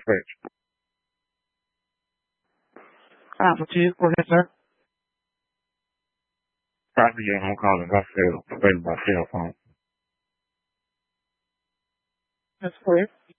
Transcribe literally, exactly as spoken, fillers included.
effect. Counsel Chief, go ahead, sir. Copy, yeah, I'm calling my cell, available by cell phone. That's correct.